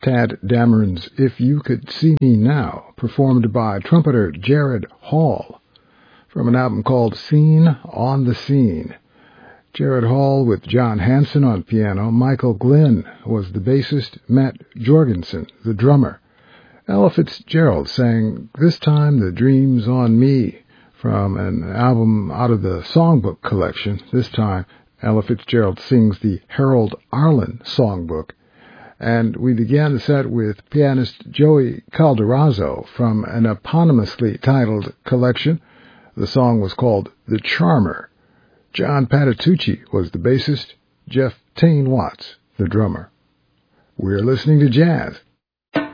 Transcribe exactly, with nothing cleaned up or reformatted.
Tadd Dameron's If You Could See Me Now, performed by trumpeter Jared Hall, from an album called Scene on the Scene. Jared Hall with John Hanson on piano, Michael Glenn was the bassist, Matt Jorgensen the drummer. Ella Fitzgerald sang This Time the Dream's on Me from an album out of the Songbook collection. This time Ella Fitzgerald sings the Harold Arlen Songbook. And we began the set with pianist Joey Calderazzo from an eponymously titled collection. The song was called The Charmer. John Patitucci was the bassist, Jeff Tain Watts the drummer. We're listening to jazz